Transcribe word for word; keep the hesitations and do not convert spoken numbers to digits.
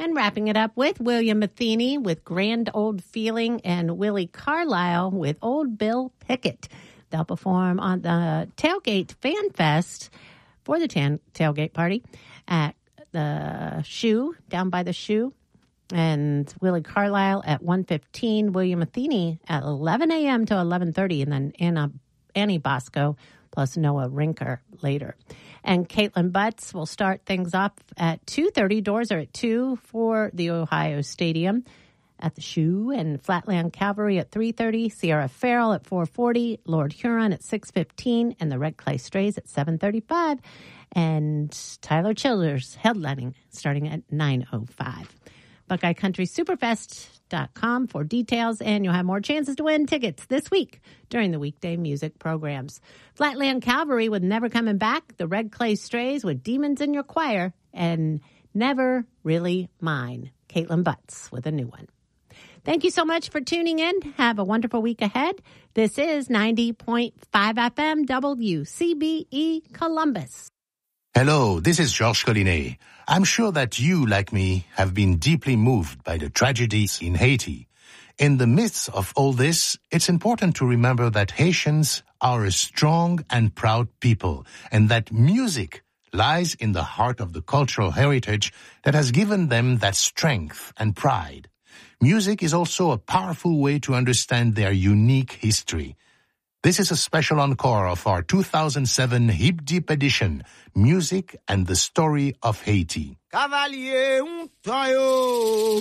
And wrapping it up with William Matheny with Grand Old Feeling and Willie Carlisle with Old Bill Pickett. They'll perform on the Tailgate Fan Fest for the tan- Tailgate Party at the Shoe, down by the Shoe. And Willie Carlisle at one fifteen, William Matheny at eleven a.m. to eleven thirty, and then Anna, Annie Bosco plus Noah Rinker later. And Caitlin Butts will start things off at two thirty. Doors are at two for the Ohio Stadium at the Shoe, and Flatland Cavalry at three thirty, Sierra Farrell at four forty, Lord Huron at six fifteen, and the Red Clay Strays at seven thirty-five, and Tyler Childers headlining starting at nine oh five. Buckeye Country Superfest dot com for details, and you'll have more chances to win tickets this week during the weekday music programs. Flatland Cavalry with Never Coming Back, the Red Clay Strays with Demons in Your Choir, and Never Really Mine. Caitlin Butts with a new one. Thank you so much for tuning in. Have a wonderful week ahead. This is ninety point five F M W C B E Columbus. Hello, this is Georges Collinet. I'm sure that you, like me, have been deeply moved by the tragedies in Haiti. In the midst of all this, it's important to remember that Haitians are a strong and proud people, and that music lies in the heart of the cultural heritage that has given them that strength and pride. Music is also a powerful way to understand their unique history. This is a special encore of our two thousand seven Hip Deep edition, Music and the Story of Haiti. Cavalier, un toyo.